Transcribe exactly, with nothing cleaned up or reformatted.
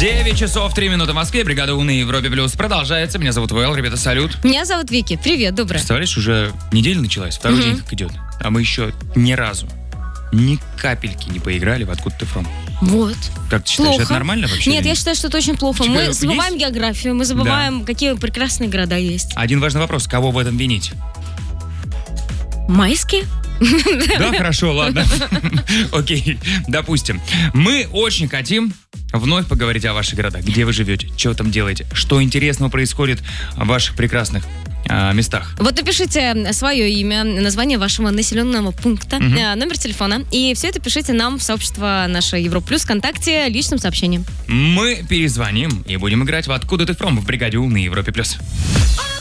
девять часов три минуты в Москве. Бригада Уны Европе Плюс продолжается. Меня зовут Вэл. Ребята, салют. Меня зовут Вики. Привет, доброе. Представляешь, уже неделя началась, второй Мгм. день как идет. А мы еще ни разу, ни капельки не поиграли в «Откуда ты фром». Вот. Как ты считаешь, Плохо. это нормально вообще? Нет, я считаю, что это очень плохо. У тебя Мы есть? забываем географию, мы забываем, какие прекрасные города есть. Один важный вопрос. Кого в этом винить? Майские? Да, хорошо, ладно. Окей, допустим. Мы очень хотим вновь поговорить о ваших городах. Где вы живете, что вы там делаете, что интересного происходит в ваших прекрасных а, местах. Вот напишите свое имя, название вашего населенного пункта, Мгм. э, номер телефона. И все это пишите нам в сообщество наше Европа Плюс ВКонтакте личным сообщением. Мы перезвоним и будем играть в «Откуда ты фром» в бригаде Уны Европе Плюс.